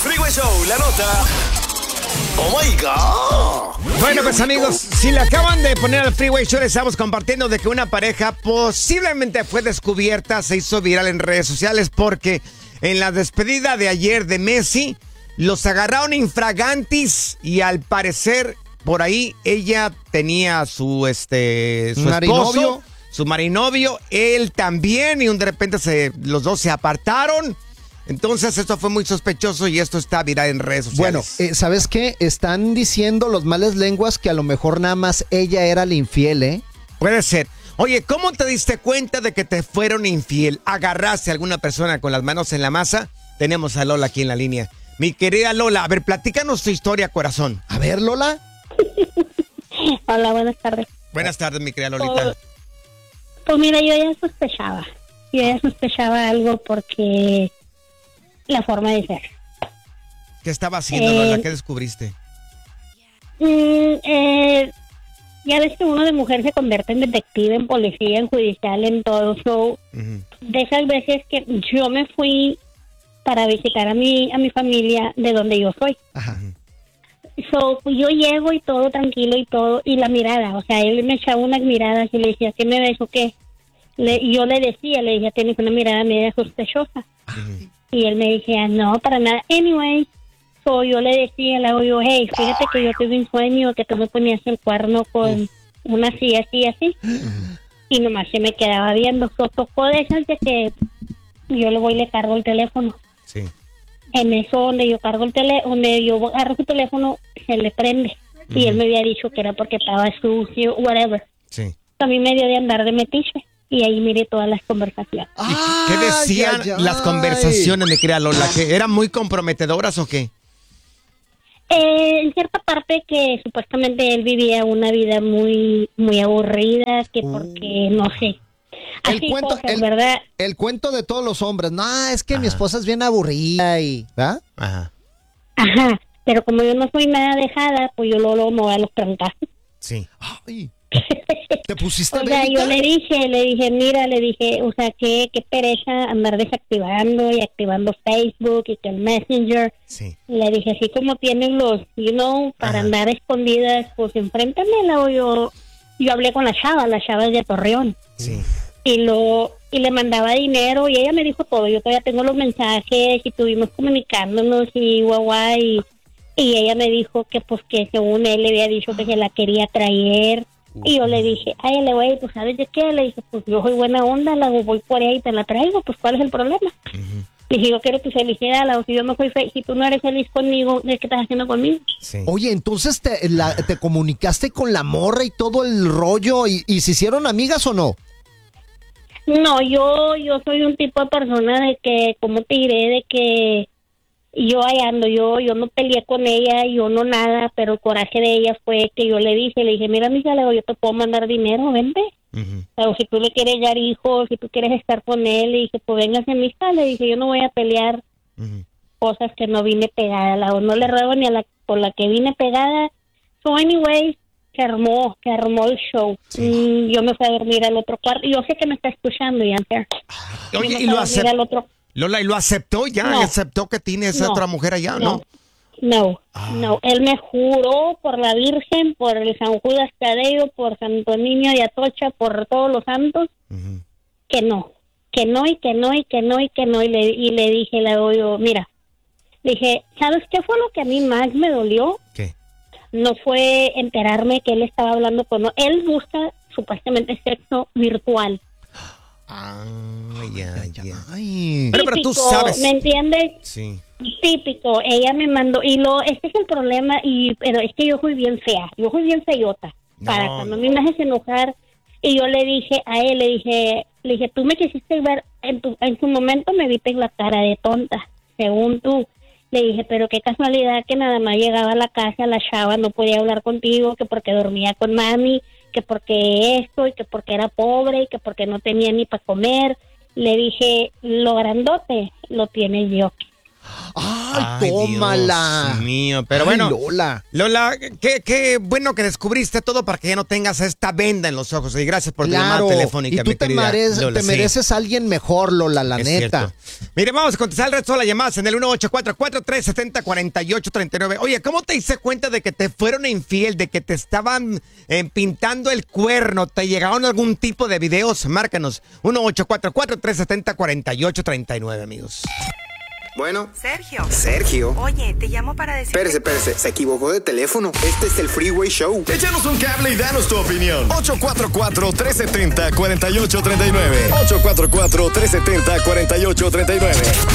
Freeway Show, la nota. Oh my God. Bueno, pues amigos, si le acaban de poner al Freeway Show, les estamos compartiendo de que una pareja posiblemente fue descubierta, se hizo viral en redes sociales porque en la despedida de ayer de Messi, los agarraron infragantis y al parecer por ahí ella tenía su esposo, su marinovio, él también, y de repente los dos se apartaron. Entonces esto fue muy sospechoso y esto está viral en redes sociales. Bueno, ¿sabes qué? Están diciendo los males lenguas que a lo mejor nada más ella era la infiel, ¿eh? Puede ser. Oye, ¿cómo te diste cuenta de que te fueron infiel? ¿Agarraste a alguna persona con las manos en la masa? Tenemos a Lola aquí en la línea. Mi querida Lola, a ver, platícanos tu historia, corazón. A ver, Lola. Hola, buenas tardes. Buenas tardes, mi querida Lolita. Pues mira, yo ya sospechaba. Yo ya sospechaba algo porque la forma de ser. ¿Qué estaba haciendo, Lola? ¿Qué descubriste? Ya ves que uno de mujer se convierte en detective, en policía, en judicial, en todo. De esas veces que yo me fui para visitar a mi familia de donde yo soy. Ajá. Pues yo llego y todo tranquilo y todo, y la mirada, o sea, él me echaba unas miradas y le decía, ¿qué me ves o qué? Yo le dije, tienes una mirada media sospechosa. Y él me decía, no, para nada. Anyway, yo le decía, le digo, hey, fíjate que yo tuve un sueño que tú me ponías el cuerno con una así. Y nomás se me quedaba viendo. Tocó de esas de que yo le voy y le cargo el teléfono. Sí. En eso donde yo cargo donde yo agarro su teléfono, se le prende. Y él me había dicho que era porque estaba sucio, whatever. Sí. A mí me dio de andar de metiche. Y ahí miré todas las conversaciones. ¿Qué decían las conversaciones, mi querida Lola? ¿Que eran muy comprometedoras o qué? En cierta parte que supuestamente él vivía una vida muy muy aburrida, que porque, no sé. El cuento, ¿verdad? El cuento de todos los hombres. No, es que mi esposa es bien aburrida y... ¿verdad? Ajá. Pero como yo no soy nada dejada, pues yo luego me voy a los trancazos. Sí. Ay. ¿Te pusiste O sea, yo le dije, mira, o sea, qué pereza andar desactivando y activando Facebook y que el Messenger. Sí. Le dije, así como tienen los, para andar escondidas, pues enfréntamela. Yo hablé con la chava es de Torreón. Sí. Y le mandaba dinero y ella me dijo todo. Yo todavía tengo los mensajes y estuvimos comunicándonos y guagua y ella me dijo que pues que según él le había dicho que se la quería traer. Y yo le dije, güey, pues ¿sabes de qué? Le dije, pues yo soy buena onda, voy por ahí y te la traigo, pues ¿cuál es el problema? Le dije, yo quiero tu felicidad, si yo no soy feliz, si tú no eres feliz conmigo, ¿qué estás haciendo conmigo? Sí. Oye, entonces te comunicaste con la morra y todo el rollo, ¿y se hicieron amigas o no? No, yo soy un tipo de persona de que, como te diré, de que yo ahí ando, yo no peleé con ella, yo no nada, pero el coraje de ella fue que yo le dije, mira, mija, yo te puedo mandar dinero, vente. O si tú le quieres dar hijos, si tú quieres estar con él, le dije, pues véngase, mija, le dije, yo no voy a pelear cosas que no vine pegada, no le ruego ni a la por la que vine pegada. So anyway, que armó el show. Yo me fui a dormir al otro cuarto, yo sé que me está escuchando, ya. Oye, y lo aceptó. Lola, ¿y lo aceptó ya? No. ¿Aceptó que tiene esa otra mujer allá, no? No, él me juró por la Virgen, por el San Judas Tadeo, por Santo Niño de Atocha, por todos los santos, que no, y le dije, mira, le dije, ¿sabes qué fue lo que a mí más me dolió? ¿Qué? No fue enterarme que él estaba hablando él busca supuestamente sexo virtual. Ya. Ay. Pero tú sabes. ¿Me entiendes? Sí. Típico, ella me mandó, este es el problema, pero es que yo soy bien fea, yo soy bien feyota, para cuando a mí me haces enojar, y yo le dije a él, le dije, tú me quisiste ver, en su momento me viste la cara de tonta, según tú, le dije, pero qué casualidad que nada más llegaba a la casa, la chava no podía hablar contigo, que porque dormía con mami, que porque esto, y que porque era pobre, y que porque no tenía ni para comer. Le dije, lo grandote lo tienes yo. Ay, tómala. Dios mío, pero Ay, bueno. Lola, qué bueno que descubriste todo para que ya no tengas esta venda en los ojos. Y gracias por tu llamada telefónica, y tú mi querida Lola, te mereces a alguien mejor, Lola, la es neta. cierto. Mire, vamos a contestar el resto de las llamadas en el 1844-370-4839. Oye, ¿cómo te diste cuenta de que te fueron infiel, de que te estaban pintando el cuerno? ¿Te llegaron algún tipo de videos? Márcanos. 1844-370-4839, amigos. Bueno. Sergio. Oye, te llamo para decir... Espérese. Se equivocó de teléfono. Este es el Freeway Show. Échanos un cable y danos tu opinión. 844-370-4839. 844-370-4839.